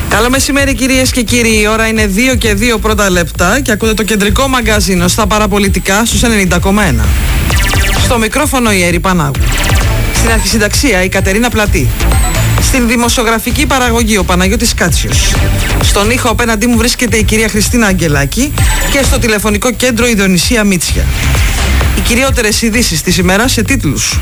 Καλό μεσημέρι κυρίες και κύριοι, η ώρα είναι 2 και 2 πρώτα λεπτά και ακούτε το κεντρικό μαγκαζίνο στα παραπολιτικά στους 90,1. Στο μικρόφωνο η Έρη Πανάγου. Στην αρχισυνταξία η Κατερίνα Πλατή. Στην δημοσιογραφική παραγωγή ο Παναγιώτης Κάτσιος. Στον ήχο απέναντί μου βρίσκεται η κυρία Χριστίνα Αγγελάκη και στο τηλεφωνικό κέντρο η Διονυσία Μίτσια. Οι κυριότερες ειδήσεις της ημέρας σε τίτλους.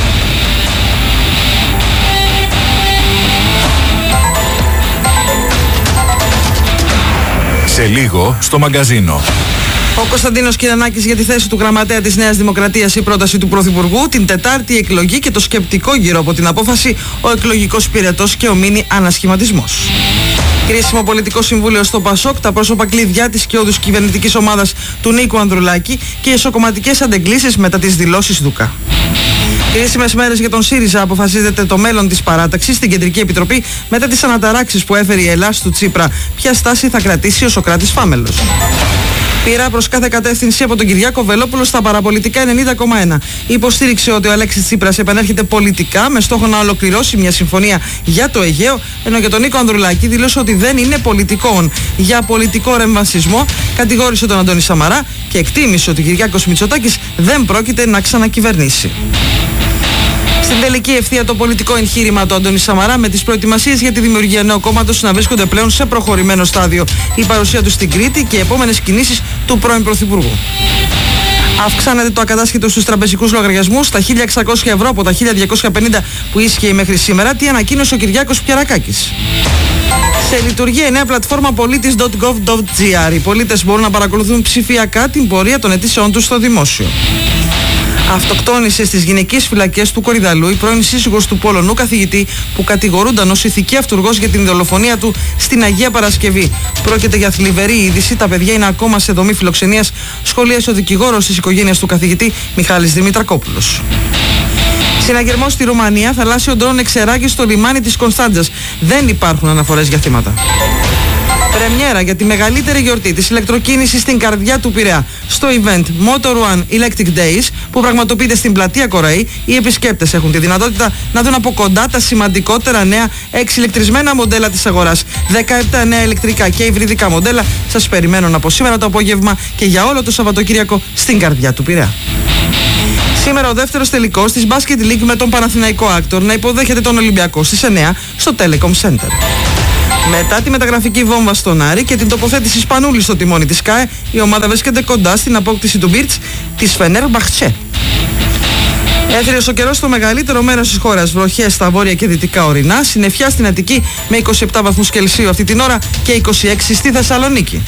Σε λίγο στο μαγκαζίνο. Ο Κωνσταντίνος Κυρανάκης για τη θέση του γραμματέα της Νέας Δημοκρατίας, η πρόταση του Πρωθυπουργού, την Τετάρτη εκλογή και το σκεπτικό γύρω από την απόφαση, ο εκλογικός πυρετός και ο μίνι ανασχηματισμός. Κρίσιμο πολιτικό συμβούλιο στο ΠΑΣΟΚ, τα πρόσωπα κλειδιά της και όδους κυβερνητικής ομάδας του Νίκου Ανδρουλάκη και οι εσωκομματικές αντεγκλήσεις μετά τις δηλώσεις Δουκά. Κρίσιμες μέρες για τον ΣΥΡΙΖΑ, αποφασίζεται το μέλλον της παράταξης στην Κεντρική Επιτροπή μετά τις αναταράξεις που έφερε η Ελλάς του Τσίπρα. Ποια στάση θα κρατήσει ο Σωκράτης Φάμελος. Πειρά προς κάθε κατεύθυνση από τον Κυριάκο Βελόπουλο στα παραπολιτικά 90,1. Υποστήριξε ότι ο Αλέξης Τσίπρας επανέρχεται πολιτικά με στόχο να ολοκληρώσει μια συμφωνία για το Αιγαίο, ενώ για τον Νίκο Ανδρουλάκη δήλωσε ότι δεν είναι πολιτικών. Για πολιτικό ρεμβασισμό κατηγόρησε τον Αντώνη Σαμαρά και εκτίμησε ότι ο Κυριάκος Μητσοτάκης δεν πρόκειται να ξανακυβερνήσει. Στην τελική ευθεία το πολιτικό εγχείρημα του Αντώνη Σαμαρά με τις προετοιμασίες για τη δημιουργία νέου κόμματος να βρίσκονται πλέον σε προχωρημένο στάδιο. Η παρουσία του στην Κρήτη και οι επόμενες κινήσεις του πρώην Πρωθυπουργού. Αυξάνεται το ακατάσχετο στους τραπεζικούς λογαριασμούς στα 1.600 ευρώ από τα 1.250 που ίσχυε μέχρι σήμερα. Τι ανακοίνωσε ο Κυριάκος Πιερακάκης. Σε λειτουργία η νέα πλατφόρμα πολίτης.gov.gr. Οι πολίτες μπορούν να παρακολουθούν ψηφιακά την πορεία των αιτήσεών τους στο δημόσιο. Αυτοκτόνησε στις γυναικείες φυλακές του Κορυδαλού η πρώην σύζυγος του Πολωνού καθηγητή που κατηγορούνταν ως ηθική αυτουργός για την δολοφονία του στην Αγία Παρασκευή. Πρόκειται για θλιβερή είδηση. Τα παιδιά είναι ακόμα σε δομή φιλοξενίας, σχολίασε ο δικηγόρος της οικογένειας του καθηγητή Μιχάλης Δημητρακόπουλος. Συναγερμός στη Ρουμανία, θαλάσσιο ντρόν εξεράγει στο λιμάνι της Κωνσταντζας. Δεν υπάρχουν αναφορές για θύματα. Πρεμιέρα για τη μεγαλύτερη γιορτή της ηλεκτροκίνησης στην καρδιά του Πειραιά. Στο event Motor One Electric Days που πραγματοποιείται στην πλατεία Κοραή, οι επισκέπτες έχουν τη δυνατότητα να δουν από κοντά τα σημαντικότερα νέα εξηλεκτρισμένα μοντέλα της αγοράς. 17 νέα ηλεκτρικά και υβριδικά μοντέλα σας περιμένουν από σήμερα το απόγευμα και για όλο το Σαββατοκύριακο στην καρδιά του Πειραιά. Σήμερα ο δεύτερος τελικός της Basket League με τον Παναθηναϊκό Άκτορ να υποδέχεται τον Ολυμπιακό στις 9 στο Telecom Center. Μετά τη μεταγραφική βόμβα στον Άρη και την τοποθέτηση Σπανούλη στο τιμόνι της ΚΑΕ, η ομάδα βρίσκεται κοντά στην απόκτηση του Μπίρτς της Φενέρμπαχτσε. Έθριος ο καιρός στο μεγαλύτερο μέρος της χώρας. Βροχές στα βόρεια και δυτικά ορεινά. Συννεφιά στην Αττική με 27 βαθμούς Κελσίου αυτή την ώρα και 26 στη Θεσσαλονίκη.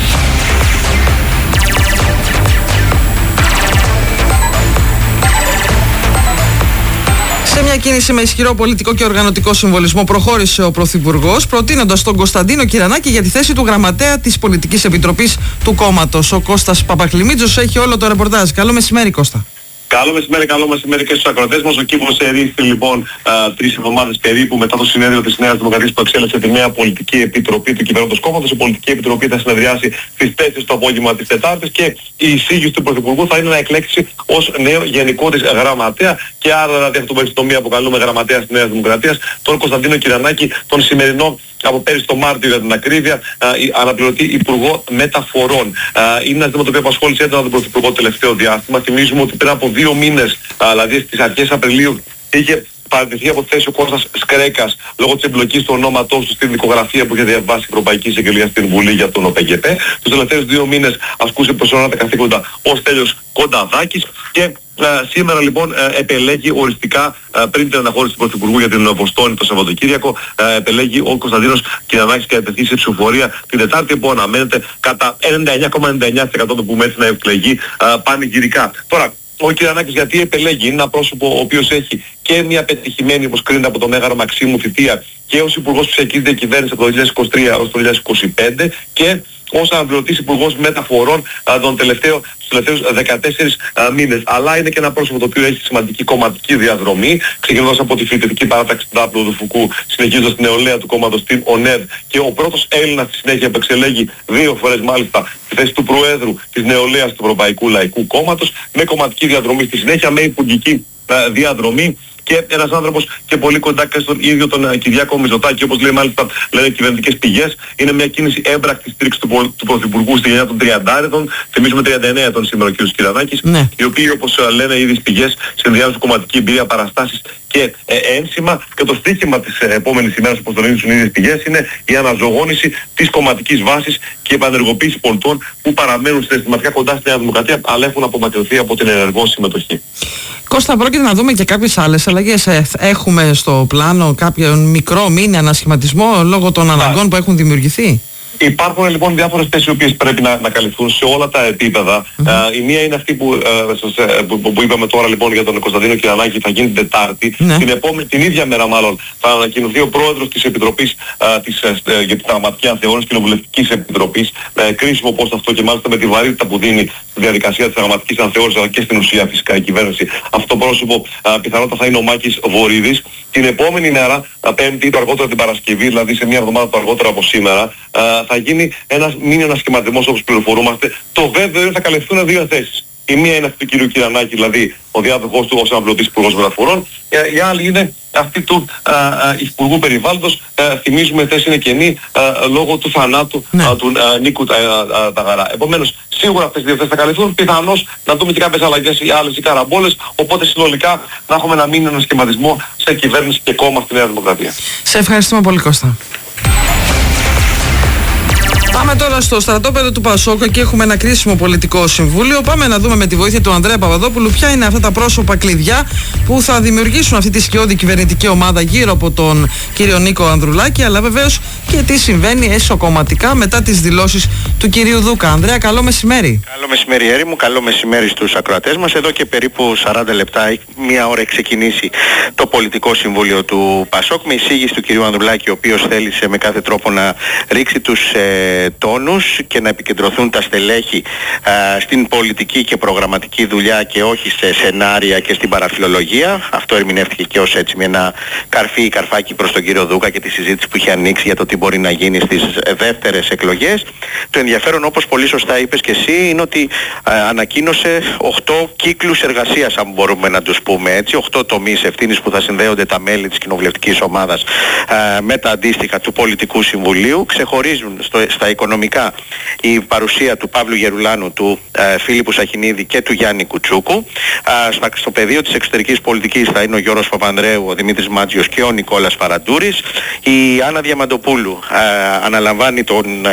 Σε μια κίνηση με ισχυρό πολιτικό και οργανωτικό συμβολισμό προχώρησε ο Πρωθυπουργός, προτείνοντας τον Κωνσταντίνο Κυρανάκη για τη θέση του γραμματέα της Πολιτικής Επιτροπής του κόμματος. Ο Κώστας Παπακλημίτζος έχει όλο το ρεπορτάζ. Καλό μεσημέρι, Κώστα. Καλό μεσημέρι και στους ακροατές μας. Ο κύβος ερήφθη λοιπόν 3 εβδομάδες περίπου μετά το συνέδριο της Νέας Δημοκρατίας που εξέλεξε τη νέα πολιτική επιτροπή του κυβερνώντος κόμματος. Η πολιτική επιτροπή θα συνεδριάσει στις 4 το απόγευμα της Τετάρτης και η εισήγηση του Πρωθυπουργού θα είναι να εκλέξει ως νέο γενικό της γραμματέα και άρα δηλαδή αυτό που στην αποκαλούμε γραμματέα της Νέας Δημοκρατίας, τον Κωνσταντίνο Κυρανάκη, τον σημερινό από πέρυσι το Μάρτιο για την ακρίβεια, αναπληρωτή Υπουργό Μεταφορών. Είναι ένα ζήτημα το οποίο απασχόλησε έντονα τον Πρωθυπουργό τελευταίο διάστημα. Θυμίζουμε ότι πριν από 2 μήνες, δηλαδή στις αρχές Απριλίου, είχε παραιτηθεί από τη θέση ο Κώστας Σκρέκας λόγω της εμπλοκής του ονόματός του στην δικογραφία που είχε διαβάσει η Ευρωπαϊκή Εισαγγελία στην Βουλή για τον ΟΠΕΚΕΠ. Τους τελευταίους 2 μήνες ασκούσε προσωρινά τα καθήκοντα ο Στέλιος Κονταδάκης και σήμερα λοιπόν επελέγει οριστικά πριν την αναχώρηση του Πρωθυπουργού για την Βοστόνη το Σαββατοκύριακο, επελέγει ο Κωνσταντίνος Κυρανάκης και τεθεί σε ψηφοφορία την Τετάρτη που αναμένεται κατά 99,99% το πούμε έτσι να εκλεγεί πανηγυρικά. Τώρα, ο Κυρανάκης γιατί επελέγει? Είναι ένα πρόσωπο ο οποίος έχει και μια πετυχημένη, όπως κρίνεται από τον Μέγαρο Μαξίμου, θητεία και ως Υπουργός Ψηφιακής Διακυβέρνησης από το 2023 ως το 2025 και ως αναπληρωτής Υπουργός Μεταφορών τους τελευταίους 14 μήνες. Αλλά είναι και ένα πρόσωπο το οποίο έχει σημαντική κομματική διαδρομή, ξεκινώντας από τη φοιτητική παράταξη του Δάπλου του Φουκού, συνεχίζοντας την νεολαία του κόμματος στην ΟΝΕΔ και ο πρώτος Έλληνας στη συνέχεια που εξελέγει 2 φορές μάλιστα τη θέση του Προέδρου της νεολαίας του Ευρωπαϊκού Λαϊκού Κόμματος, με κομματική διαδρομή στη συνέχεια, με υπουργική διαδρομή και ένας άνθρωπος και πολύ κοντά και στον ίδιο τον Κυριάκο Μητσοτάκη, όπως λέει μάλιστα λένε κυβερνητικές πηγές. Είναι μια κίνηση έμπρακτη στήριξη του Πρωθυπουργού στη γενιά των 30 θυμίζουμε 39 ετών σήμερα ο κ. Κυρανάκης, οι οποίοι όπως λένε ήδη πηγές συνδυάζουν κομματική εμπειρία, παραστάσεις και ένσημα, και το στίχημα της επόμενης ημέρας, όπως τον ίδιους οι ίδιες πηγές, είναι η αναζωογόνηση της κομματικής βάσης και η επανεργοποίηση πολιτών που παραμένουν συναισθηματικά κοντά στη Νέα Δημοκρατία, αλλά έχουν απομακρυνθεί από την ενεργό συμμετοχή. Κώστα, πρόκειται να δούμε και κάποιες άλλες αλλαγές. Έχουμε στο πλάνο κάποιο μικρό μίνι ανασχηματισμό λόγω των αναγκών που έχουν δημιουργηθεί? Υπάρχουν λοιπόν διάφορες θέσεις οι οποίες πρέπει να καλυφθούν σε όλα τα επίπεδα. Η μία είναι αυτή που είπαμε τώρα λοιπόν για τον Κωνσταντίνο Κυρανάκη, θα γίνει την Τετάρτη. Την ίδια μέρα μάλλον θα ανακοινωθεί ο πρόεδρος της Επιτροπής για την Πραγματική Ανθεώρηση, Κοινοβουλευτικής Επιτροπής. Κρίσιμο πόστο αυτό και μάλιστα με τη βαρύτητα που δίνει στη διαδικασία της Πραγματικής Ανθεώρησης, αλλά και στην ουσία φυσικά η κυβέρνηση. Αυτό το πρόσωπο πιθανότατα θα είναι ο Μάκης Βορίδης. Την επόμενη μέρα, Πέμπτη ή το αργότερο την Παρασκευή, δηλαδή σε μια εβδομάδα το αργότερο από σήμερα, θα γίνει ένας μίνι ανασχηματισμός όπως πληροφορούμαστε. Το βέβαιο είναι θα καλυφθούν δύο θέσεις. Η μία είναι αυτή του κ. Κυρανάκη, δηλαδή ο διάδοχός του ως αναπληρωτής υπουργός μεταφορών. Η άλλη είναι αυτή του Υπουργού Περιβάλλοντος. Θυμίζουμε η θέση είναι κενή λόγω του θανάτου του Νίκου Ταγαρά. Επομένως, σίγουρα αυτές οι δύο θέσεις θα καλυφθούν. Πιθανώς να δούμε και κάποιες αλλαγές ή άλλες ή καραμπόλες. Οπότε συνολικά να έχουμε ένα μίνι ανασχηματισμό σε κυβέρνηση και κόμμα στη Νέα Δημοκρατία. Σε ευχαριστούμε πολύ, Κώστα. Πάμε τώρα στο στρατόπεδο του Πασόκ και έχουμε ένα κρίσιμο πολιτικό συμβούλιο. Πάμε να δούμε με τη βοήθεια του Ανδρέα Παπαδόπουλου ποια είναι αυτά τα πρόσωπα κλειδιά που θα δημιουργήσουν αυτή τη σκιώδη κυβερνητική ομάδα γύρω από τον κύριο Νίκο Ανδρουλάκη, αλλά βεβαίως και τι συμβαίνει εσωκομματικά μετά τις δηλώσεις του κυρίου Δούκα. Ανδρέα, καλό μεσημέρι. Καλό μεσημέρι, Έρη μου, καλό μεσημέρι στους ακροατές μας. Εδώ και περίπου 40 λεπτά, μία ώρα έχει ξεκινήσει το πολιτικό συμβούλιο του Πασόκ με εισήγηση του κυρίου Ανδρουλάκη, ο οποίος θέλησε με κάθε τρόπο να ρίξει τους τόνους και να επικεντρωθούν τα στελέχη στην πολιτική και προγραμματική δουλειά και όχι σε σενάρια και στην παραφιλολογία. Αυτό ερμηνεύτηκε και ως έτσι με ένα καρφάκι προς τον κύριο Δούκα και τη συζήτηση που είχε ανοίξει για το τι μπορεί να γίνει στις δεύτερες εκλογές. Το ενδιαφέρον, όπως πολύ σωστά είπες και εσύ, είναι ότι ανακοίνωσε 8 κύκλους εργασίας, αν μπορούμε να τους πούμε έτσι, 8 τομείς ευθύνης που θα συνδέονται τα μέλη της κοινοβουλευτικής ομάδας με τα αντίστοιχα του πολιτικού συμβουλίου. Ξεχωρίζουν στα οικονομικά η παρουσία του Παύλου Γερουλάνου, του Φίλιππου Σαχινίδη και του Γιάννη Κουτσούκου. Στο πεδίο της εξωτερικής πολιτικής θα είναι ο Γιώργος Παπανδρέου, ο Δημήτρης Μάτζιος και ο Νικόλας Φαραντούρης. Η Άννα Διαμαντοπούλου αναλαμβάνει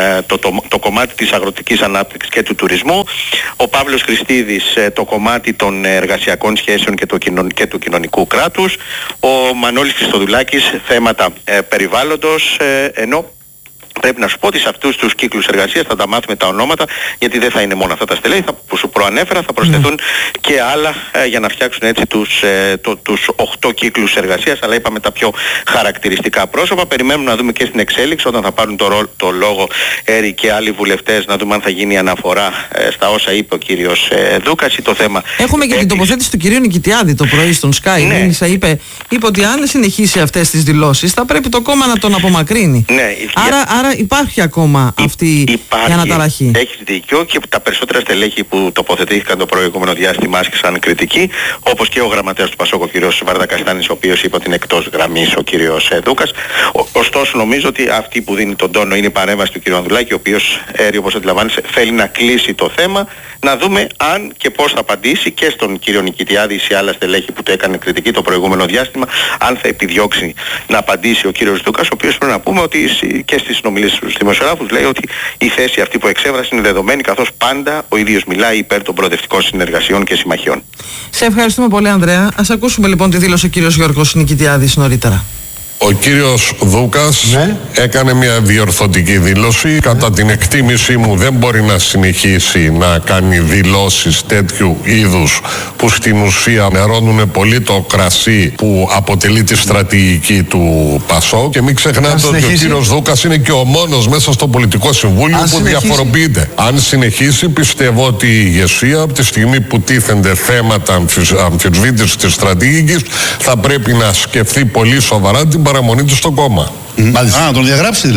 το κομμάτι της αγροτικής ανάπτυξης και του τουρισμού. Ο Παύλος Χριστίδης το κομμάτι των εργασιακών σχέσεων και του κοινωνικού κράτους. Ο Μανώλης Χριστοδουλάκης θέματα περιβάλλοντος, ενώ πρέπει να σου πω ότι σε αυτούς τους κύκλους εργασίας θα τα μάθουμε τα ονόματα, γιατί δεν θα είναι μόνο αυτά τα στελέχη που σου προανέφερα, θα προσθεθούν και άλλα για να φτιάξουν έτσι τους 8 κύκλους εργασίας, αλλά είπαμε τα πιο χαρακτηριστικά πρόσωπα. Περιμένουμε να δούμε και στην εξέλιξη όταν θα πάρουν το λόγο Έρη και άλλοι βουλευτές, να δούμε αν θα γίνει αναφορά στα όσα είπε ο κύριος Δούκας ή το θέμα. Έχουμε και την τοποθέτηση του κυρίου Νικητιάδη το πρωί στον Sky. Ναι. Είπε ότι αν συνεχίσει αυτές τις δηλώσεις θα πρέπει το κόμμα να τον απομακρύνει. Ναι, άρα υπάρχει ακόμα αυτή η αναταραχή. Έχεις δίκιο και τα περισσότερα στελέχη που τοποθετήθηκαν το προηγούμενο διάστημα άσκησαν κριτική, όπως και ο γραμματέας του Πασόκ, ο κύριος Βαρδακαστάνης, ο οποίος είπε ότι είναι εκτός γραμμής ο κύριος Δούκας. Ωστόσο νομίζω ότι αυτή που δίνει τον τόνο είναι η παρέμβαση του κύριου Ανδρουλάκη, ο οποίος, όπως αντιλαμβάνεσαι, θέλει να κλείσει το θέμα, να δούμε αν και πώς θα απαντήσει και στον κύριο Νικητιάδη ή σε άλλα στελέχη που του έκανε κριτική το προηγούμενο διάστημα, αν θα επιδιώξει να απαντήσει ο κύριος Δούκας, ο οποίος πρέπει να πούμε ότι και στις συνομιλίες στους δημοσιογράφους λέει ότι η θέση αυτή που εξέφρασε είναι δεδομένη, καθώς πάντα ο ίδιος μιλάει υπέρ των προοδευτικών συνεργασιών και συμμαχιών. Σε ευχαριστούμε πολύ, Ανδρέα. Ας ακούσουμε λοιπόν τη δήλωση ο κύριος Γιώργος Νικητιάδης νωρίτερα. Ο κύριος Δούκας έκανε μια διορθωτική δήλωση. Κατά την εκτίμησή μου δεν μπορεί να συνεχίσει να κάνει δηλώσεις τέτοιου είδους που στην ουσία νερώνουν πολύ το κρασί που αποτελεί τη στρατηγική του Πασόκ. Και μην ξεχνάτε ότι ο κύριος Δούκας είναι και ο μόνος μέσα στο πολιτικό συμβούλιο που διαφοροποιείται. Αν συνεχίσει, πιστεύω ότι η ηγεσία από τη στιγμή που τίθενται θέματα αμφισβήτησης της στρατηγικής θα πρέπει να σκεφτεί πολύ σοβαρά την παραμονή του στο κόμμα. Να τον διαγράψει δηλαδή.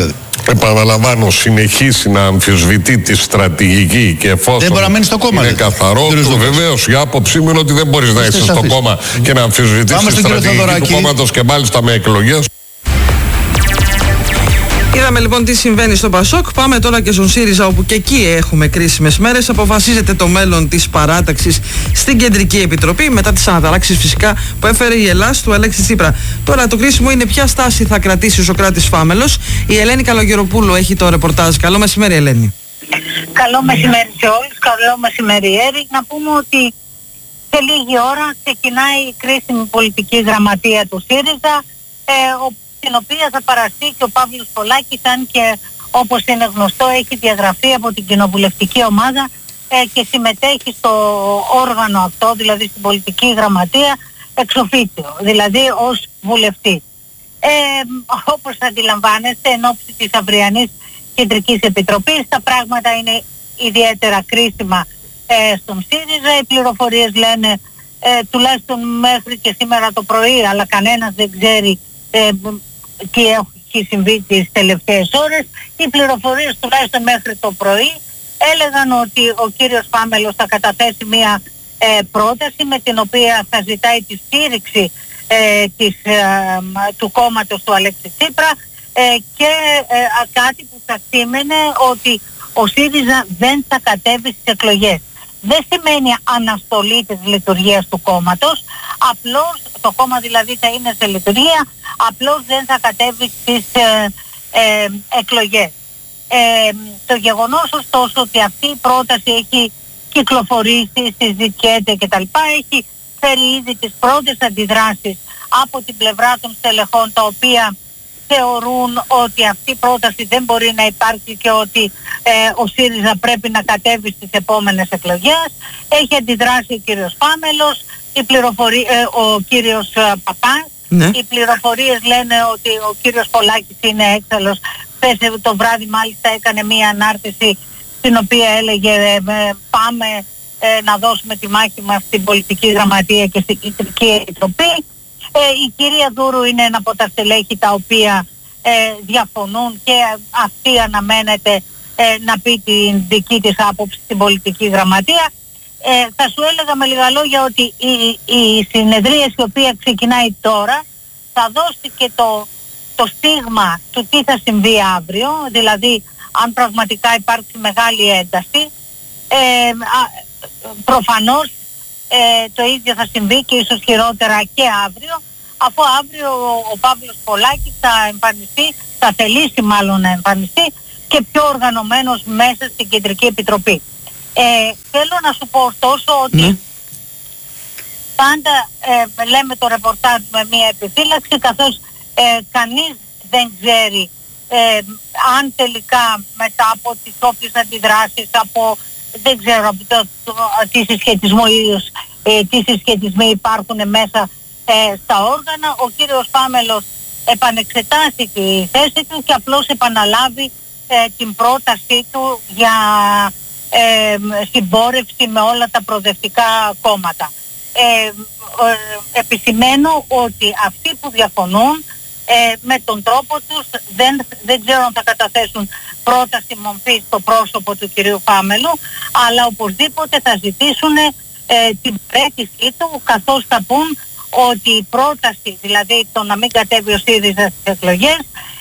επαναλαμβάνω, συνεχίσει να αμφισβητεί τη στρατηγική και εφόσον δεν μπορεί να μένει στο κόμμα, είναι καθαρό, βεβαίως η άποψή μου είναι ότι δεν μπορείς να είσαι στο κόμμα και να αμφισβητείς τη στρατηγική του κόμματος και μάλιστα με εκλογές. Είδαμε λοιπόν τι συμβαίνει στο Πασόκ. Πάμε τώρα και στον ΣΥΡΙΖΑ, όπου και εκεί έχουμε κρίσιμες μέρες. Αποφασίζεται το μέλλον της παράταξης στην Κεντρική Επιτροπή μετά τις αναταράξεις φυσικά που έφερε η Ελλάς του Αλέξη Τσίπρα. Τώρα το κρίσιμο είναι ποια στάση θα κρατήσει ο Σωκράτης Φάμελος. Η Ελένη Καλογεροπούλου έχει το ρεπορτάζ. Καλό μεσημέρι, Ελένη. Καλό μεσημέρι σε όλους. Καλό μεσημέρι, Έρη. Να πούμε ότι σε λίγη ώρα ξεκινάει η κρίσιμη πολιτική γραμματεία του ΣΥΡΙΖΑ, την οποία θα παραστεί και ο Παύλος Πολάκης, αν και όπως είναι γνωστό έχει διαγραφεί από την κοινοβουλευτική ομάδα και συμμετέχει στο όργανο αυτό, δηλαδή στην πολιτική γραμματεία εξ οφίτσιο, δηλαδή ως βουλευτής. Όπως αντιλαμβάνεστε, εν ώψη της αυριανής Κεντρικής Επιτροπής, τα πράγματα είναι ιδιαίτερα κρίσιμα στον ΣΥΡΙΖΑ. Οι πληροφορίες λένε, τουλάχιστον μέχρι και σήμερα το πρωί, αλλά κανένας δεν ξέρει τι έχει συμβεί τις τελευταίες ώρες. Οι πληροφορίες τουλάχιστον μέχρι το πρωί έλεγαν ότι ο κύριος Φάμελος θα καταθέσει μια πρόταση με την οποία θα ζητάει τη στήριξη του κόμματος του Αλέξη Τσίπρα και κάτι που θα σήμαινε ότι ο ΣΥΡΙΖΑ δεν θα κατέβει στις εκλογές. Δεν σημαίνει αναστολή της λειτουργίας του κόμματος, απλώς το κόμμα δηλαδή θα είναι σε λειτουργία, απλώς δεν θα κατέβει στις εκλογές. Το γεγονός ωστόσο ότι αυτή η πρόταση έχει κυκλοφορήσει, συζητιέται κτλ. Έχει φέρει ήδη τις πρώτες αντιδράσεις από την πλευρά των στελεχών, τα οποία θεωρούν ότι αυτή η πρόταση δεν μπορεί να υπάρξει και ότι ο ΣΥΡΙΖΑ πρέπει να κατέβει στις επόμενες εκλογές. Έχει αντιδράσει ο κύριος Φάμελος, ο κύριος Παπάς. Ναι. Οι πληροφορίες λένε ότι ο κύριος Πολάκης είναι έξαλλος. Χθες το βράδυ μάλιστα έκανε μία ανάρτηση στην οποία έλεγε πάμε να δώσουμε τη μάχη μας στην πολιτική γραμματεία και στην Κεντρική Επιτροπή. Η κυρία Δούρου είναι ένα από τα στελέχη τα οποία διαφωνούν και αυτή αναμένεται να πει την δική της άποψη στην πολιτική γραμματεία. Θα σου έλεγα με λίγα λόγια ότι η συνεδρίαση η οποία ξεκινάει τώρα θα δώσει και το στίγμα του τι θα συμβεί αύριο, δηλαδή αν πραγματικά υπάρξει μεγάλη ένταση. Προφανώς το ίδιο θα συμβεί και ίσως χειρότερα και αύριο, αφού αύριο ο Παύλος Πολάκης θα εμφανιστεί, θα θελήσει μάλλον να εμφανιστεί και πιο οργανωμένος μέσα στην Κεντρική Επιτροπή. Θέλω να σου πω ωστόσο ότι πάντα λέμε το ρεπορτάζ με μία επιφύλαξη, καθώς κανείς δεν ξέρει αν τελικά μετά από τις όποιες αντιδράσεις, από δεν ξέρω τι συσχετισμοί υπάρχουν μέσα στα όργανα, ο κύριος Φάμελος επανεξετάσει τη θέση του και απλώς επαναλάβει την πρότασή του για συμπόρευση με όλα τα προοδευτικά κόμματα. Επισημαίνω ότι αυτοί που διαφωνούν με τον τρόπο τους δεν ξέρω αν θα καταθέσουν πρόταση μορφή στο πρόσωπο του κυρίου Φάμελου, αλλά οπωσδήποτε θα ζητήσουν την πρέτησή του, καθώς θα πούν ότι η πρόταση, δηλαδή το να μην κατέβει ο ΣΥΡΙΖΑ στις εκλογές,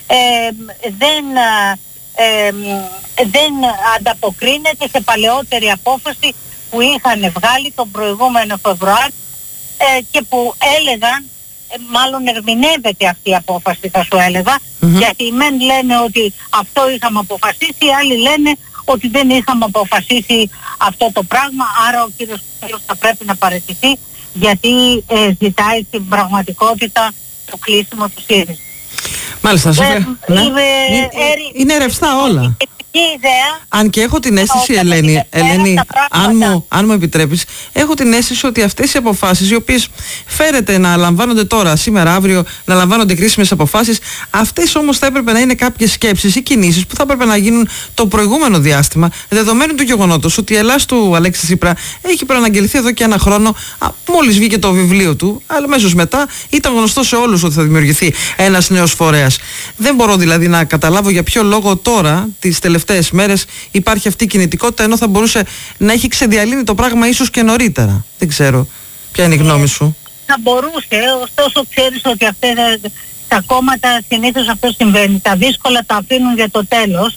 δεν ανταποκρίνεται σε παλαιότερη απόφαση που είχαν βγάλει τον προηγούμενο Φεβρουάριο και που έλεγαν, μάλλον ερμηνεύεται αυτή η απόφαση θα σου έλεγα, γιατί οι μεν λένε ότι αυτό είχαμε αποφασίσει, οι άλλοι λένε ότι δεν είχαμε αποφασίσει αυτό το πράγμα, άρα ο κύριος Φάμελος θα πρέπει να παραιτηθεί, γιατί ζητάει στην πραγματικότητα το κλείσιμο του ΣΥΡΙΖΑ. Μάλιστα, Σοφία. Είναι ρευστά όλα. κακή ιδέα. Αν και έχω την αίσθηση, Ελένη, αν μου επιτρέπεις, έχω την αίσθηση ότι αυτές οι αποφάσεις, οι οποίες φέρεται να λαμβάνονται τώρα, σήμερα, αύριο, να λαμβάνονται κρίσιμες αποφάσεις, αυτές όμως θα έπρεπε να είναι κάποιες σκέψεις ή κινήσεις που θα έπρεπε να γίνουν το προηγούμενο διάστημα, δεδομένου του γεγονότος ότι η Ελλάς του Αλέξη Τσίπρα έχει προαναγγελθεί εδώ και ένα χρόνο, μόλις βγήκε το βιβλίο του, αλλά αμέσως μετά ήταν γνωστό σε όλους ότι θα δημιουργηθεί ένας νέος φορέας. Δεν μπορώ δηλαδή να καταλάβω για ποιο λόγο τώρα, τις τελευταίες μέρες, υπάρχει αυτή η κινητικότητα, ενώ θα μπορούσε να έχει ξεδιαλύνει το πράγμα ίσως και νωρίτερα. Δεν ξέρω. Ποια είναι η γνώμη σου? Θα μπορούσε, ωστόσο ξέρεις ότι τα κόμματα συνήθως αυτό συμβαίνει. Τα δύσκολα τα αφήνουν για το τέλος.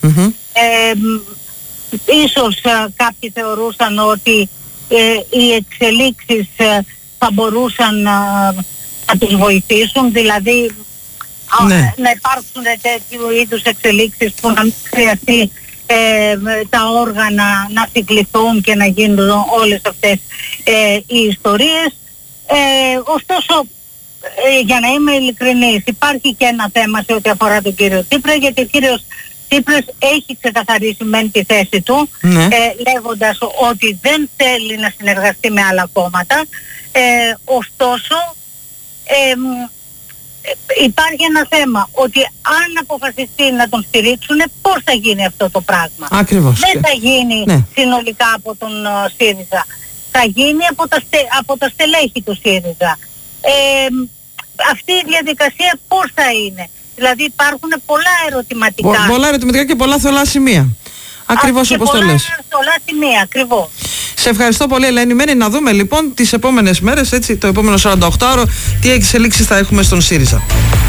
Ίσως κάποιοι θεωρούσαν ότι οι εξελίξεις θα μπορούσαν να τους βοηθήσουν, δηλαδή να υπάρξουν τέτοιου είδους εξελίξεις που να μην χρειαστεί τα όργανα να συγκληθούν και να γίνουν όλες αυτές οι ιστορίες. Ωστόσο, για να είμαι ειλικρινής, υπάρχει και ένα θέμα σε ό,τι αφορά τον κύριο Τσίπρα, γιατί ο κύριος Τσίπρας έχει ξεκαθαρίσει μεν τη θέση του, λέγοντας ότι δεν θέλει να συνεργαστεί με άλλα κόμματα. Ωστόσο, υπάρχει ένα θέμα, ότι αν αποφασιστεί να τον στηρίξουν, πώς θα γίνει αυτό το πράγμα? Ακριβώς. Δεν θα γίνει συνολικά από τον ΣΥΡΙΖΑ. Θα γίνει από τα στελέχη του ΣΥΡΙΖΑ. Αυτή η διαδικασία πώς θα είναι? Δηλαδή υπάρχουν πολλά ερωτηματικά. Πολλά ερωτηματικά και πολλά θολά σημεία. Ακριβώς όπως το λες. Πολλά σημεία, ακριβώς. Σε ευχαριστώ πολύ, Ελένη. Μένει να δούμε λοιπόν τις επόμενες μέρες, έτσι, το επόμενο 48ωρο, τι εξελίξεις θα έχουμε στον ΣΥΡΙΖΑ.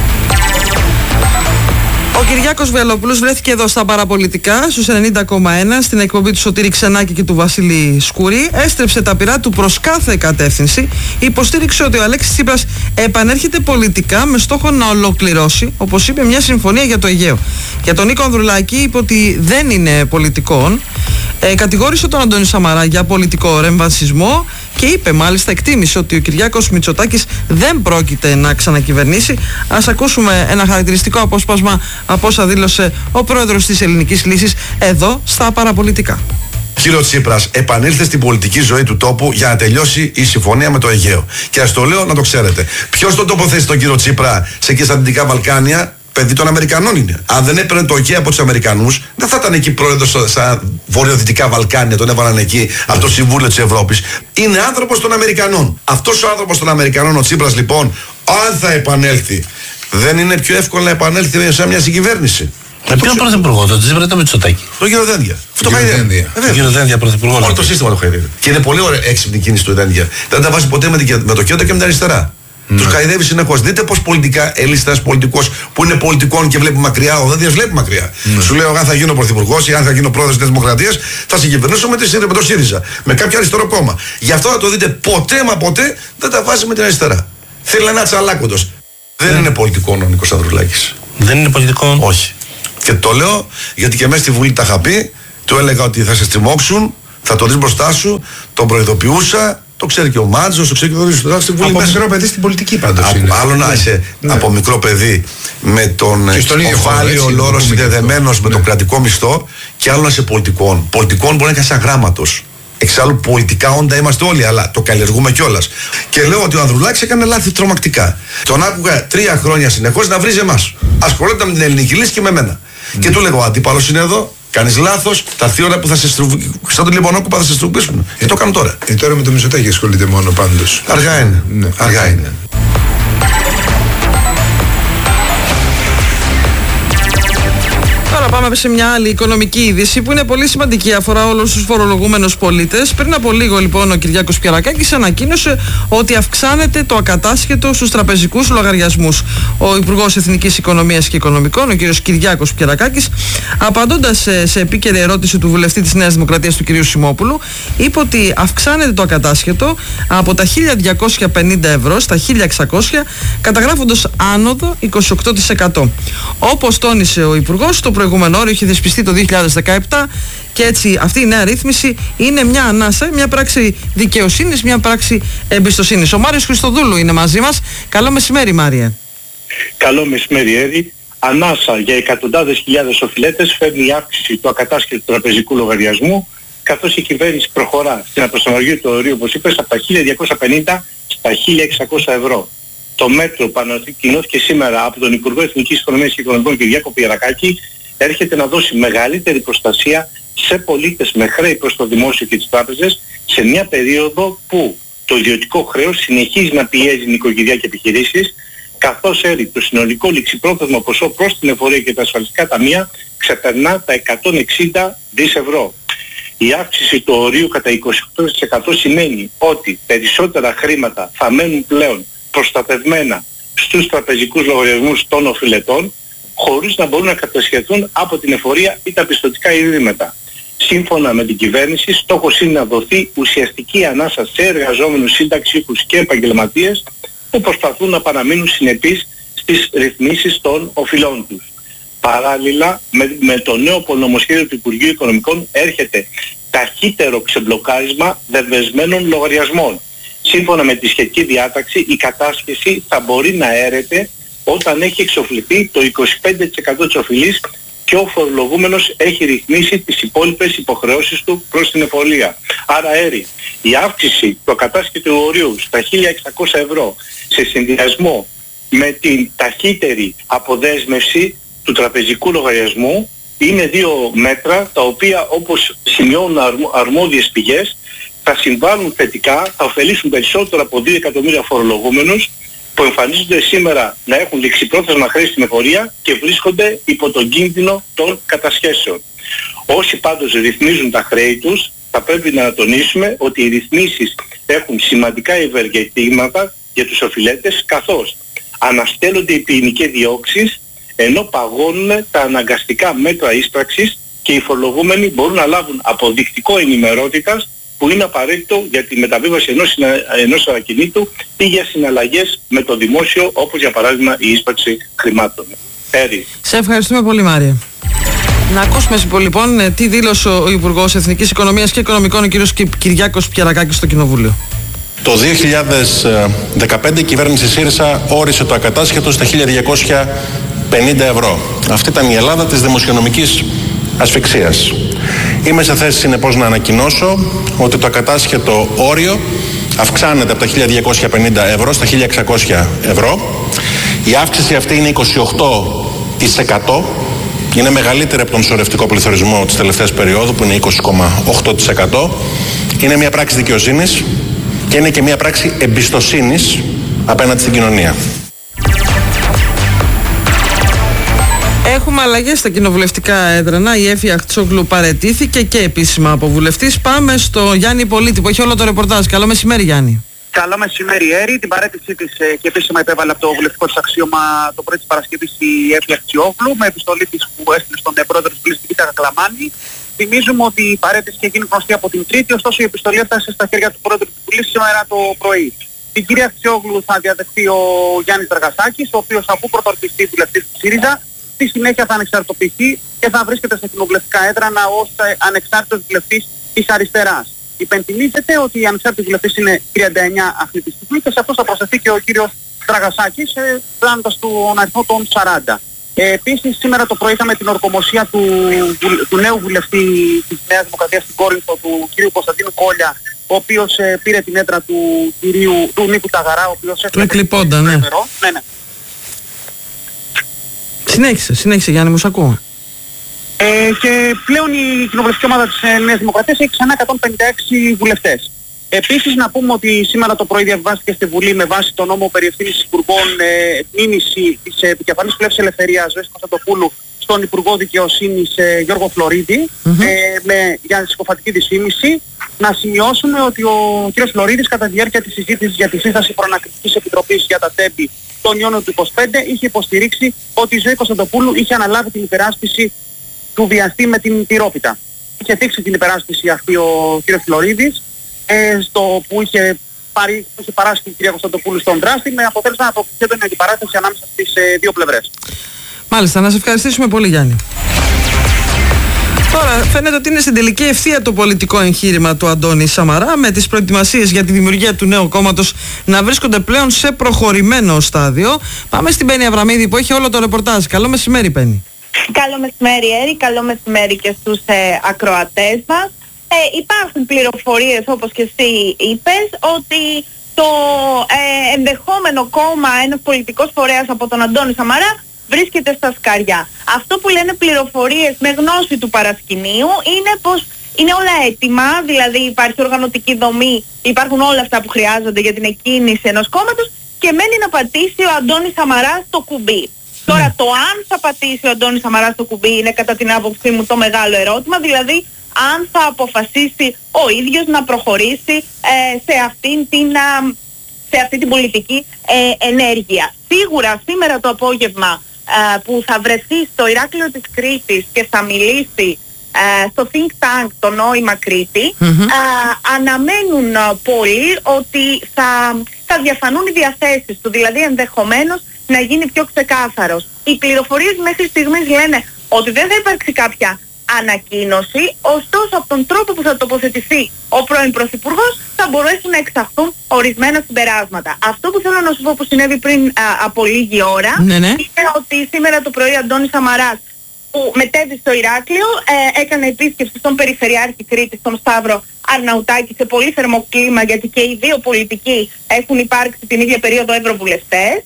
Ο Κυριάκος Βελόπουλος βρέθηκε εδώ στα παραπολιτικά στους 90,1 στην εκπομπή του Σωτήρη Ξενάκη και του Βασίλη Σκουρή. Έστρεψε τα πυρά του προς κάθε κατεύθυνση. Υποστήριξε ότι ο Αλέξης Τσίπρας επανέρχεται πολιτικά με στόχο να ολοκληρώσει, όπως είπε, μια συμφωνία για το Αιγαίο. Για τον Νίκο Ανδρουλάκη είπε ότι δεν είναι πολιτικών. Κατηγόρησε τον Αντώνη Σαμαρά για πολιτικό ρεμβανσισμό και είπε, μάλιστα, εκτίμησε ότι ο Κυριάκος Μητσοτάκης δεν πρόκειται να ξανακυβερνήσει. Ας ακούσουμε ένα χαρακτηριστικό απόσπασμα από όσα δήλωσε ο πρόεδρος της Ελληνικής Λύσης εδώ στα παραπολιτικά. Κύριο Τσίπρας, επανήλθε στην πολιτική ζωή του τόπου για να τελειώσει η συμφωνία με το Αιγαίο. Και ας το λέω να το ξέρετε. Ποιος τον τοποθέτησε τον κύριο Τσίπρα σε εκεί στα Δυτικά Βαλκάνια? Παιδί των Αμερικανών είναι. Αν δεν έπαιρνε το OK από τους Αμερικανούς, δεν θα ήταν εκεί πρόεδρος στα βορειοδυτικά Βαλκάνια, τον έβαλαν εκεί από το Συμβούλιο της Ευρώπης. Είναι άνθρωπος των Αμερικανών. Αυτός ο άνθρωπος των Αμερικανών, ο Τσίπρας, λοιπόν, αν θα επανέλθει, δεν είναι πιο εύκολο να επανέλθει σε μια συγκυβέρνηση? Ποιον πρωθυπουργό, τον Τσίπρα ή τον Μητσοτάκη? Τον κύριο Δένδια. Τον κύριο Δένδια πρωθυπουργό. Όλο το σύστημα το χαϊδεύει. Και είναι πολύ ωραία έξυπνη κίνηση του Δένδια. Δεν τα βάζει ποτέ με το κέντρο και με την αριστερά. Τους χαϊδεύει συνεχώς. Δείτε πως πολιτικά ένας πολιτικός που είναι πολιτικών και βλέπει μακριά, ο Δένδιας βλέπει μακριά. Σου λέω, αν θα γίνω πρωθυπουργός ή αν θα γίνω πρόεδρος της Δημοκρατίας, θα συγκυβερνήσω με το ΣΥΡΙΖΑ. Με κάποιο αριστερό κόμμα. Γι' αυτό θα το δείτε, ποτέ μα ποτέ δεν τα βάζει με την αριστερά. Θέλει ένα τσαλάκοντος. Δεν είναι πολιτικών ο Νίκος Ανδρουλάκης. Δεν είναι πολιτικών. Όχι. Και το λέω γιατί και μέσα στη Βουλή τα είχα πει, του έλεγα ότι θα σε στριμώξουν, θα το δεις μπροστά σου, τον προειδοποιούσα. Το ξέρει και ο Μάντζος, το ξέρει και ο Δήμος στην Βουλή. Από μικρό παιδί στην πολιτική πάντως. Άλλο να είσαι από μικρό παιδί με τον οφάλιο λόρο συνδεδεμένος με τον κρατικό μισθό, και άλλο να είσαι πολιτικών. Πολιτικών μπορεί να είναι σαν γράμματος. Εξάλλου πολιτικά όντα είμαστε όλοι, αλλά το καλλιεργούμε κιόλας. Και λέω ότι ο Ανδρουλάκης έκανε λάθη τρομακτικά. Τον άκουγα 3 χρόνια συνεχώς να βρίζει εμάς. Ασχολούνται με την Ελληνική Λύση και με μένα. Και του λέγω, ο αντίπαλος είναι εδώ. Κάνεις λάθος, θα έρθει η ώρα που θα σε σαν τον Λιμονόκουπα θα σε στρουμπίσουν. Και το κάνω τώρα. Τώρα με το Μητσοτάκη ασχολείται μόνο πάντως. Αργά είναι. Ναι. Αργά είναι. Τώρα πάμε σε μια άλλη οικονομική είδηση που είναι πολύ σημαντική, αφορά όλους τους φορολογούμενους πολίτες. Πριν από λίγο, λοιπόν, ο Κυριάκος Πιερακάκης ανακοίνωσε ότι αυξάνεται το ακατάσχετο στους τραπεζικούς λογαριασμούς. Ο Υπουργός Εθνικής Οικονομίας και Οικονομικών, ο κ. Κυριάκος Πιερακάκης, απαντώντας σε επίκαιρη ερώτηση του βουλευτή της Νέας Δημοκρατίας, του κ. Σιμόπουλου, είπε ότι αυξάνεται το ακατάσχετο από τα 1.250 ευρώ στα 1.600, καταγράφοντας άνοδο 28%. Όπως τόνισε ο Υπουργός, το προηγούμενο όριο είχε θεσπιστεί το 2017 και έτσι αυτή η νέα ρύθμιση είναι μια ανάσα, μια πράξη δικαιοσύνης, μια πράξη εμπιστοσύνης. Ο Μάριος Χριστοδούλου είναι μαζί μας. Καλό μεσημέρι, Μάριε. Καλό μεσημέρι, Έδη. ανάσα για εκατοντάδες χιλιάδες οφειλέτες φέρνει η αύξηση του ακατάσχετου τραπεζικού λογαριασμού, καθώς η κυβέρνηση προχωρά στην αποσυναλλαγή του ορίου, όπως είπες, από τα 1.250 στα 1.600 ευρώ. Το μέτρο που ανακοινώθηκε σήμερα από τον Υπουργό Εθνικής Οικονομίας και Οικονομικών Κυριάκο Πιερακάκη έρχεται να δώσει μεγαλύτερη προστασία σε πολίτες με χρέη προς το δημόσιο και τις τράπεζες σε μια περίοδο που το ιδιωτικό χρέος συνεχίζει να πιέζει νοικοκυριά και επιχειρήσεις, καθώς το συνολικό ληξιπρόθεσμο ποσό προς την εφορία και τα ασφαλιστικά ταμεία ξεπερνά τα 160 δις ευρώ. Η αύξηση του ορίου κατά 28% σημαίνει ότι περισσότερα χρήματα θα μένουν πλέον προστατευμένα στους τραπεζικούς λογαριασμούς των οφειλετών, χωρίς να μπορούν να κατασχεθούν από την εφορία ή τα πιστωτικά ιδρύματα. Σύμφωνα με την κυβέρνηση, στόχος είναι να δοθεί ουσιαστική ανάσα σε εργαζόμενους, συνταξιούχους και επαγγελματίες που προσπαθούν να παραμείνουν συνεπείς στις ρυθμίσεις των οφειλών τους. Παράλληλα, με το νέο νομοσχέδιο του Υπουργείου Οικονομικών έρχεται ταχύτερο ξεμπλοκάρισμα δεσμευμένων λογαριασμών. Σύμφωνα με τη σχετική διάταξη, η κατάσχεση θα μπορεί να έρεται όταν έχει εξοφληθεί το 25% της οφειλής και ο φορολογούμενος έχει ρυθμίσει τις υπόλοιπες υποχρεώσεις του προς την εφορία. Άρα η αύξηση του ακατάσχετου ορίου στα 1.600 ευρώ σε συνδυασμό με την ταχύτερη αποδέσμευση του τραπεζικού λογαριασμού είναι δύο μέτρα τα οποία, όπως σημειώνουν αρμόδιες πηγές, θα συμβάλλουν θετικά, θα ωφελήσουν περισσότερο από 2 εκατομμύρια φορολογούμενους που εμφανίζονται σήμερα να έχουν ληξιπρόθεσμα χρέη στην εφορία και βρίσκονται υπό τον κίνδυνο των κατασχέσεων. Όσοι πάντως ρυθμίζουν τα χρέη τους, θα πρέπει να τονίσουμε ότι οι ρυθμίσεις έχουν σημαντικά ευεργετήματα για τους οφειλέτες, καθώς αναστέλλονται οι ποινικές διώξεις, ενώ παγώνουν τα αναγκαστικά μέτρα ίσπραξης και οι φορολογούμενοι μπορούν να λάβουν αποδεικτικό ενημερότητας που είναι απαραίτητο για τη μεταβίβαση ενός ακινήτου ή για συναλλαγές με το δημόσιο, όπως για παράδειγμα η ίσπραξη χρημάτων. Σε ευχαριστούμε πολύ, Μάρια. Να ακούσουμε λοιπόν τι δήλωσε ο Υπουργός Εθνικής Οικονομίας και Οικονομικών, ο κ. Κυριάκος Πιερακάκης, στο Κοινοβούλιο. Το 2015 η κυβέρνηση ΣΥΡΙΖΑ όρισε το ακατάσχετο στα 1.250 ευρώ. Αυτή ήταν η Ελλάδα της δημοσιονομικής ασφυξίας. Είμαι σε θέση συνεπώς να ανακοινώσω ότι το ακατάσχετο όριο αυξάνεται από τα 1.250 ευρώ στα 1.600 ευρώ. Η αύξηση αυτή είναι 28%. Είναι μεγαλύτερη από τον σωρευτικό πληθωρισμό της τελευταίας περίοδου που είναι 20,8%. Είναι μια πράξη δικαιοσύνης και είναι και μια πράξη εμπιστοσύνης απέναντι στην κοινωνία. Έχουμε αλλαγές στα κοινοβουλευτικά έδρανα. Η Έφη Αχτσόγλου παραιτήθηκε και επίσημα από βουλευτής. Πάμε στο Γιάννη Πολίτη που έχει όλο το ρεπορτάζ. Καλό μεσημέρι, Γιάννη. Καλό μεσημέρι, Έρη. Την παραίτησή της και επίσημα υπέβαλε από το βουλευτικό της αξίωμα το πρωί της Παρασκευής η Έφη Αχτσόγλου με επιστολή της που έστειλε στον πρόεδρο της Βουλής, Β. Κακλαμάνη. Θυμίζουμε ότι η παραίτηση είχε γίνει γνωστή από την Τρίτη, ωστόσο η επιστολή έφτασε στα χέρια του πρόεδρου της Βουλής σήμερα το πρωί. Την κυρία Αχτσόγλου θα διαδεχθεί ο Γιάννης Δραγασάκης, ο οποίος αφού πρωτορπιστεί βουλευτής του ΣΥΡΙΖΑ, στη συνέχεια θα ανεξαρτοποιηθεί και θα βρίσκεται στα κοινοβουλευτικά έδρανα ως ανεξάρτητος βουλευτής της αριστεράς. Υπενθυμίζεται ότι η ανεξάρτητη βουλευτής είναι 39 αυτή τη στιγμή και σε αυτό θα προσθεθεί και ο κύριος Δραγασάκης, φτάνοντας τον αριθμό των 40. Επίσης σήμερα το πρωί είχαμε την ορκομοσία του νέου βουλευτή της Νέας Δημοκρατίας στην Κόρινθο, του κύριου Κωνσταντίνου Κόλια, ο οποίος πήρε την έδρα του Νίκου Ταγαρά, ο οποίος του εκλειπώντα, ναι. Ναι. Συνέχισε Γιάννη, μου σ' ακούω. Και πλέον η κοινοβουλευτική ομάδα της Νέας Δημοκρατίας έχει ξανά 156 βουλευτές. Επίσης να πούμε ότι σήμερα το πρωί διαβάστηκε στη Βουλή με βάση τον νόμο περί ευθύνης υπουργών μήνυση της επικεφαλής Πλεύσης Ελευθερίας Ζωής Κωνσταντοπούλου στον Υπουργό Δικαιοσύνης Γιώργο Φλωρίδη για συκοφαντική δυσφήμιση. Να σημειώσουμε ότι ο κ. Φλωρίδης κατά τη διάρκεια της συζήτησης για τη σύσταση προανακριτικής επιτροπής για τα τέμπη τον Ιούνιο του 2025 είχε υποστηρίξει ότι η Ζωή Κωνσταντοπούλου είχε αναλάβει την υπεράσπιση του βιαστή με την τυρόπιτα. Είχε δείξει την υπεράσπιση αυτή ο κ. Φλωρίδης που είχε παράσει την κυρία Κωνσταντοπούλου στον δράστη με αποτέλεσμα να αποκτήσει την αντιπαράθεση ανάμεσα στις δύο πλευρές. Μάλιστα, να σε ευχαριστήσουμε πολύ, Γιάννη. Τώρα φαίνεται ότι είναι στην τελική ευθεία το πολιτικό εγχείρημα του Αντώνη Σαμαρά, με τις προετοιμασίες για τη δημιουργία του νέου κόμματος να βρίσκονται πλέον σε προχωρημένο στάδιο. Πάμε στην Πέννη Αβραμίδη που έχει όλο το ρεπορτάζ. Καλό μεσημέρι, Πέννη. Καλό μεσημέρι, Έρη. Καλό μεσημέρι και στους ακροατές μας. Υπάρχουν πληροφορίες, όπως και εσύ είπες, ότι το ενδεχόμενο κόμμα, ένας πολιτικός φορέας από τον Αντώνη Σαμαρά, βρίσκεται στα σκαριά. Αυτό που λένε πληροφορίες με γνώση του παρασκηνίου είναι πως είναι όλα έτοιμα, δηλαδή υπάρχει οργανωτική δομή, υπάρχουν όλα αυτά που χρειάζονται για την εκκίνηση ενός κόμματος και μένει να πατήσει ο Αντώνης Σαμαράς το κουμπί. Τώρα το αν θα πατήσει ο Αντώνης Σαμαράς το κουμπί είναι κατά την άποψή μου το μεγάλο ερώτημα, δηλαδή αν θα αποφασίσει ο ίδιος να προχωρήσει σε αυτή την πολιτική ενέργεια. Σίγουρα σήμερα το απόγευμα που θα βρεθεί στο Ηράκλειο της Κρήτης και θα μιλήσει στο Think Tank το Νόημα Κρήτη, αναμένουν πολλοί ότι θα διαφανούν οι διαθέσεις του, δηλαδή ενδεχομένως να γίνει πιο ξεκάθαρος. Οι πληροφορίες μέχρι στιγμής λένε ότι δεν θα υπάρξει κάποια ανακοίνωση, ωστόσο από τον τρόπο που θα τοποθετηθεί ο πρώην Πρωθυπουργός θα μπορέσουν να εξαχθούν ορισμένα συμπεράσματα. Αυτό που θέλω να σου πω που συνέβη πριν από λίγη ώρα είναι ότι σήμερα το πρωί Αντώνης Σαμαράς, που μετέβη στο Ηράκλειο, έκανε επίσκεψη στον Περιφερειάρχη Κρήτης, τον Σταύρο Αρναουτάκη, σε πολύ θερμό κλίμα, γιατί και οι δύο πολιτικοί έχουν υπάρξει την ίδια περίοδο ευρωβουλευτές.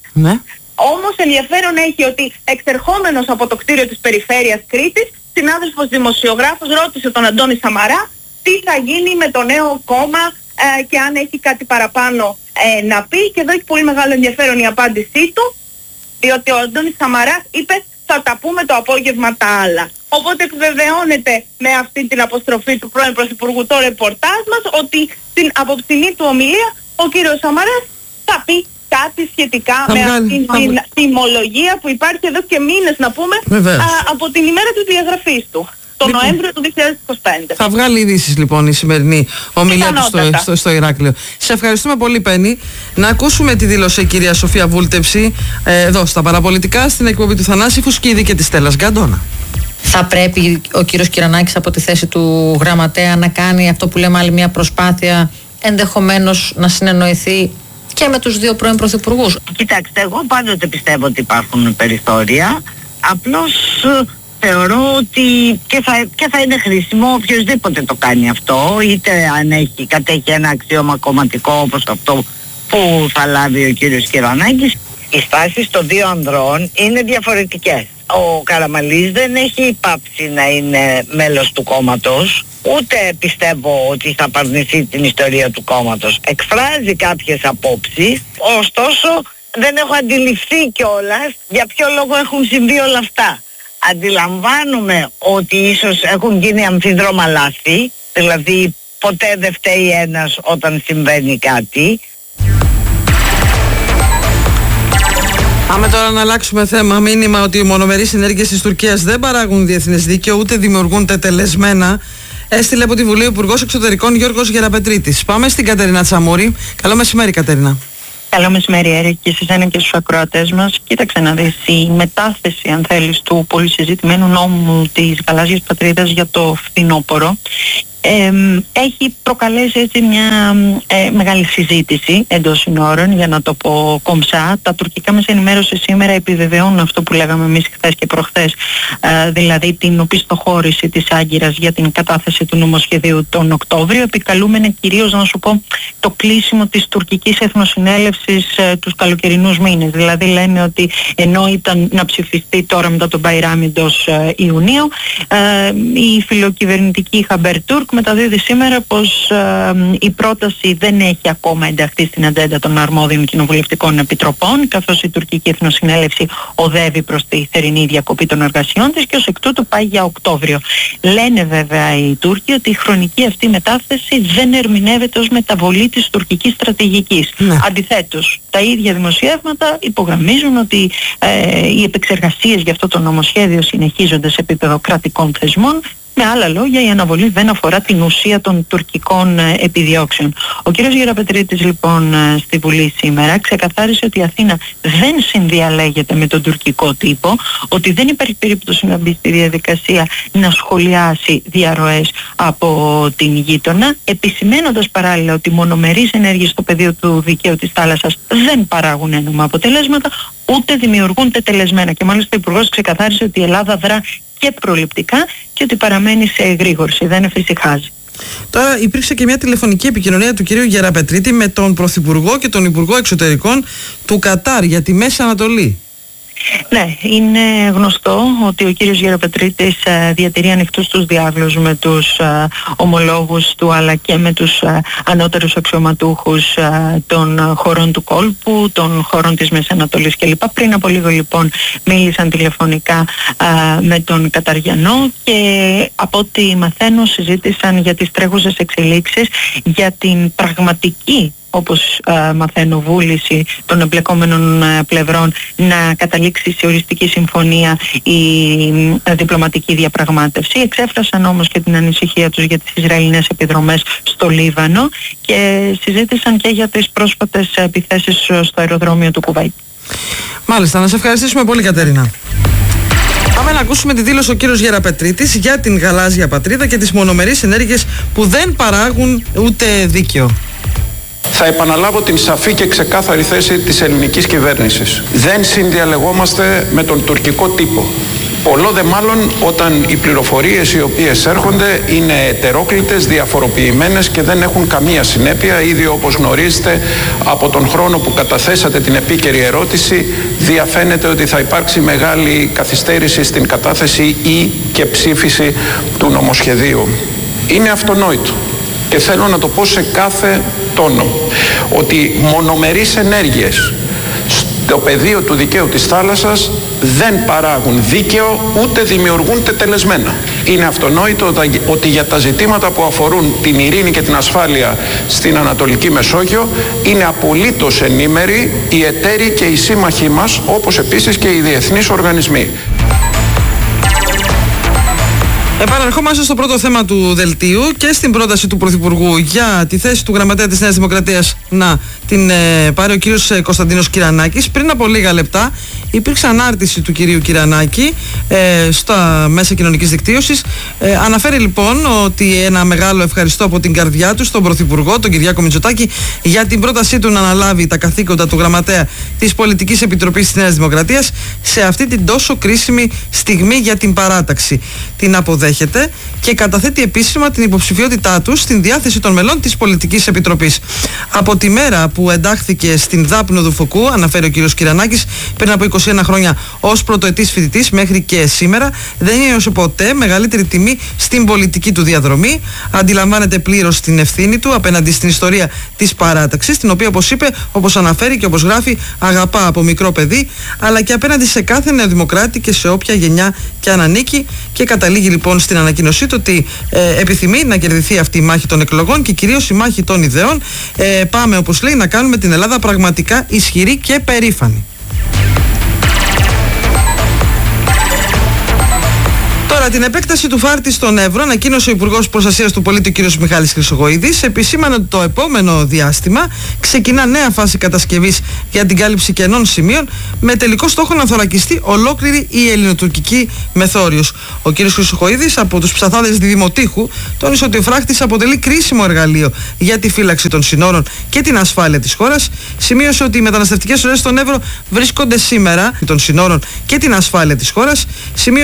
Όμως ενδιαφέρον έχει ότι εξερχόμενος από το κτίριο της Περιφέρειας Κρήτης, συνάδελφος δημοσιογράφος ρώτησε τον Αντώνη Σαμαρά τι θα γίνει με το νέο κόμμα και αν έχει κάτι παραπάνω να πει, και εδώ έχει πολύ μεγάλο ενδιαφέρον η απάντησή του, διότι ο Αντώνης Σαμαράς είπε θα τα πούμε το απόγευμα τα άλλα. Οπότε επιβεβαιώνεται με αυτή την αποστροφή του πρώην Πρωθυπουργού το ρεπορτάζ μας ότι στην απόψινή του ομιλία ο κύριος Σαμαράς θα πει κάτι σχετικά με αυτή την θυμολογία που υπάρχει εδώ και μήνες, να πούμε, από την ημέρα της διαγραφής του, το Νοέμβριο του 2025. Θα βγάλει ειδήσεις λοιπόν η σημερινή ομιλία του στο Ηράκλειο. Σε ευχαριστούμε πολύ, Πέννη. Να ακούσουμε τη δήλωση η κυρία Σοφία Βούλτεψη εδώ στα Παραπολιτικά, στην εκπομπή του Θανάση Φουσκίδη και της Στέλλας Γκαντώνα. Θα πρέπει ο κύριος Κυρανάκης από τη θέση του γραμματέα να κάνει αυτό που λέμε άλλη μια προσπάθεια, ενδεχομένως να συνεννοηθεί και με τους δύο πρώην πρωθυπουργούς? Κοιτάξτε, εγώ πάντοτε πιστεύω ότι υπάρχουν περιθώρια. Απλώς θεωρώ ότι και θα είναι χρήσιμο οποιοσδήποτε το κάνει αυτό, είτε αν κατέχει ένα αξίωμα κομματικό όπως αυτό που θα λάβει ο κύριος Κυρανάκης. Οι στάσεις των δύο ανδρών είναι διαφορετικές. Ο Καραμανλής δεν έχει πάψει να είναι μέλος του κόμματος, ούτε πιστεύω ότι θα απαρνηθεί την ιστορία του κόμματος. Εκφράζει κάποιες απόψεις, ωστόσο δεν έχω αντιληφθεί κιόλας για ποιο λόγο έχουν συμβεί όλα αυτά. Αντιλαμβάνομαι ότι ίσως έχουν γίνει αμφίδρομα λάθη, δηλαδή ποτέ δεν φταίει ένας όταν συμβαίνει κάτι. Πάμε τώρα να αλλάξουμε θέμα. Μήνυμα ότι οι μονομερείς ενέργειες της Τουρκίας δεν παράγουν διεθνές δίκαιο ούτε δημιουργούν τετελεσμένα. Έστειλε από τη Βουλή ο Υπουργός Εξωτερικών Γιώργος Γεραπετρίτης. Πάμε στην Κατερίνα Τσαμούρη. Καλό μεσημέρι, Κατερίνα. Καλό μεσημέρι, Έρη, και σε εσένα και στους ακροατές μας. Κοίταξε να δεις, η μετάθεση, αν θέλεις, του πολυσυζητημένου νόμου της Γαλάζιας Πατρίδας για το φθινόπωρο έχει προκαλέσει έτσι μια μεγάλη συζήτηση εντός συνόρων, για να το πω κομψά. Τα τουρκικά μέσα ενημέρωση σήμερα επιβεβαιώνουν αυτό που λέγαμε εμείς χθες και προχθές, δηλαδή την οπισθοχώρηση της Άγκυρας για την κατάθεση του νομοσχεδίου τον Οκτώβριο, επικαλούμενε κυρίως, να σου πω, το κλείσιμο της τουρκικής εθνοσυνέλευσης τους καλοκαιρινούς μήνες. Δηλαδή λένε ότι ενώ ήταν να ψηφιστεί τώρα μετά τον Μπαϊράμ εντός Ιουνίου, η φιλοκυβερνητική Χαμπερτούρκ μεταδίδει σήμερα πως η πρόταση δεν έχει ακόμα ενταχθεί στην ατζέντα των αρμόδιων κοινοβουλευτικών επιτροπών, καθώς η τουρκική εθνοσυνέλευση οδεύει προς τη θερινή διακοπή των εργασιών της και ως εκ τούτου πάει για Οκτώβριο. Λένε βέβαια οι Τούρκοι ότι η χρονική αυτή μετάθεση δεν ερμηνεύεται ως μεταβολή της τουρκικής στρατηγικής. Αντιθέτως, τα ίδια δημοσιεύματα υπογραμμίζουν ότι οι επεξεργασίες για αυτό το νομοσχέδιο συνεχίζονται σε επίπεδο κρατικών θεσμών Με άλλα λόγια, η αναβολή δεν αφορά την ουσία των τουρκικών επιδιώξεων. Ο κ. Γεραπετρίτης λοιπόν στη Βουλή σήμερα ξεκαθάρισε ότι η Αθήνα δεν συνδιαλέγεται με τον τουρκικό τύπο, ότι δεν υπάρχει περίπτωση να μπει στη διαδικασία να σχολιάσει διαρροές από την γείτονα, επισημένοντας παράλληλα ότι μονομερείς ενέργειες στο πεδίο του δικαίου της θάλασσας δεν παράγουν ένομα αποτελέσματα, ούτε δημιουργούν τετελεσμένα. Και μάλιστα ο Υπουργός ξεκαθάρισε ότι η Ελλάδα δρά και προληπτικά και ότι παραμένει σε εγρήγορση, δεν εφησυχάζει. Τώρα υπήρξε και μια τηλεφωνική επικοινωνία του κυρίου Γεραπετρίτη με τον Πρωθυπουργό και τον Υπουργό Εξωτερικών του Κατάρ για τη Μέση Ανατολή. Ναι, είναι γνωστό ότι ο κύριος Γεραπετρίτης διατηρεί ανοιχτούς τους διάβλους με τους ομολόγους του αλλά και με τους ανώτερους αξιωματούχους των χωρών του κόλπου, των χωρών της Μέσης Ανατολής κλπ. Πριν από λίγο λοιπόν μίλησαν τηλεφωνικά με τον Καταριανό και από ό,τι μαθαίνω συζήτησαν για τις τρέχουσες εξελίξεις, για την πραγματική, όπως μαθαίνω, βούληση των εμπλεκόμενων πλευρών να καταλήξει σε οριστική συμφωνία η διπλωματική διαπραγμάτευση. Εξέφρασαν όμως και την ανησυχία τους για τις Ισραηλινές επιδρομές στο Λίβανο και συζήτησαν και για τις πρόσφατες επιθέσεις στο αεροδρόμιο του Κουβάιτ. Μάλιστα, να σε ευχαριστήσουμε πολύ, Κατερίνα. Πάμε να ακούσουμε τη δήλωση ο κύριος Γεραπετρίτης για την γαλάζια πατρίδα και τις μονομερείς ενέργειες που δεν παράγουν ούτε δίκαιο. Θα επαναλάβω την σαφή και ξεκάθαρη θέση της ελληνικής κυβέρνησης. Δεν συνδιαλεγόμαστε με τον τουρκικό τύπο. Πολλό δε μάλλον όταν οι πληροφορίες οι οποίες έρχονται είναι ετερόκλητες, διαφοροποιημένες και δεν έχουν καμία συνέπεια. Ήδη όπως γνωρίζετε από τον χρόνο που καταθέσατε την επίκαιρη ερώτηση, διαφαίνεται ότι θα υπάρξει μεγάλη καθυστέρηση στην κατάθεση ή και ψήφιση του νομοσχεδίου. Είναι αυτονόητο και θέλω να το πω σε κάθε τόνο ότι μονομερείς ενέργειες στο πεδίο του δικαίου της θάλασσας δεν παράγουν δίκαιο ούτε δημιουργούν τετελεσμένα. Είναι αυτονόητο ότι για τα ζητήματα που αφορούν την ειρήνη και την ασφάλεια στην Ανατολική Μεσόγειο είναι απολύτως ενήμεροι οι εταίροι και οι σύμμαχοί μας, όπως επίσης και οι διεθνείς οργανισμοί. Επαναρχόμαστε στο πρώτο θέμα του δελτίου και στην πρόταση του Πρωθυπουργού για τη θέση του Γραμματέα της Νέας Δημοκρατίας να την πάρει ο κύριος Κωνσταντίνος Κυρανάκης. Πριν από λίγα λεπτά υπήρξε ανάρτηση του κυρίου Κυρανάκη στα μέσα κοινωνικής δικτύωσης. Αναφέρει λοιπόν ότι ένα μεγάλο ευχαριστώ από την καρδιά του στον Πρωθυπουργό, τον Κυριάκο Μητσοτάκη, για την πρότασή του να αναλάβει τα καθήκοντα του Γραμματέα της Πολιτικής Επιτροπής της Νέας Δημοκρατίας σε αυτή την τόσο κρίσιμη στιγμή για την παράταξη. Την αποδέχεται και καταθέτει επίσημα την υποψηφιότητά του στην διάθεση των μελών της Πολιτικής Επιτροπής. Από τη μέρα που εντάχθηκε στην Δάπνο του Φωκού, αναφέρει ο κ. Κυρανάκης, πριν από 21 χρόνια ως πρωτοετής φοιτητής μέχρι και σήμερα, δεν ένιωσε ποτέ μεγαλύτερη τιμή στην πολιτική του διαδρομή. Αντιλαμβάνεται πλήρως την ευθύνη του απέναντι στην ιστορία της παράταξης, την οποία, όπως είπε, όπως αναφέρει και όπως γράφει, αγαπά από μικρό παιδί, αλλά και απέναντι σε κάθε νεοδημοκράτη και σε όποια γενιά και αν ανήκει, και καταλήγει λοιπόν στην ανακοίνωσή του ότι επιθυμεί να κερδιθεί αυτή η μάχη των εκλογών και κυρίως η μάχη των ιδεών. Πάμε, όπως λέει, να κάνουμε την Ελλάδα πραγματικά ισχυρή και περήφανη. Τώρα, την επέκταση του φάρτη στον Εύρο ανακοίνωσε ο Υπουργός Προστασίας του Πολίτη, ο κ. Μιχάλης Χρυσογοίδης. Επισήμανε ότι το επόμενο διάστημα ξεκινά νέα φάση κατασκευής για την κάλυψη κενών σημείων, με τελικό στόχο να θωρακιστεί ολόκληρη η ελληνοτουρκική μεθόριος. Ο κ. Χρυσογοίδης, από τους ψαθάδες Δημοτήχου, τόνισε ότι ο φράχτης αποτελεί κρίσιμο εργαλείο για τη φύλαξη των συνόρων και την ασφάλεια της χώρας. Σημείωσε ότι οι μεταναστευτικές ροές στον Εύρο βρίσκονται σήμερα των συνόρων και την ασφάλεια της χώρας.